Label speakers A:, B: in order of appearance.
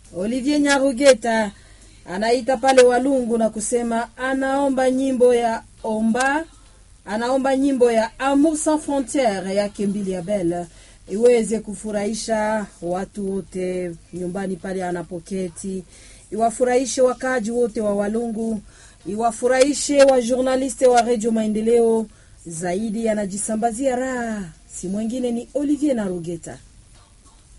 A: Olivier Nyarugeta anaita pale Walungu na kusema anaomba nyimbo ya Amour sans frontières ya Kembili ya Belle iweze kufurahisha watu wote nyumbani pale anapoketi, iwafurahishe wakaji wote wa Walungu, iwafurahishe wa journaliste wa Radio Maendeleo. Zaidi anajisambazia raha, si mwingine ni Olivier Nyarugeta.